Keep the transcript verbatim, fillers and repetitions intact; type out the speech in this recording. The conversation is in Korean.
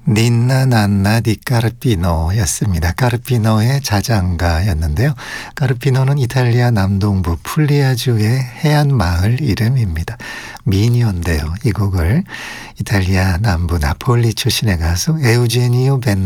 닌나 난나 디 까르피노였습니다. 까르피노의 자장가였는데요. 까르피노는 이탈리아 남동부 풀리아주의 해안 마을 이름입니다. 미니어인데요. 이 곡을 이탈리아 남부 나폴리 출신의 가수 에우제니오 벤